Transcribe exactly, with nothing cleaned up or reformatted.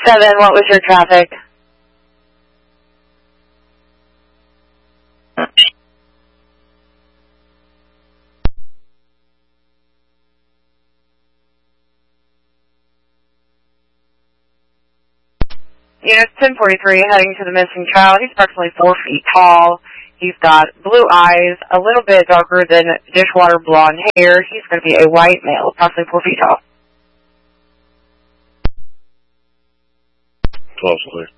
seven, what was your traffic? Unit ten forty-three, heading to the missing child. He's approximately four feet tall. He's got blue eyes, a little bit darker than dishwater blonde hair. He's going to be a white male, approximately four feet tall. twelve, clear.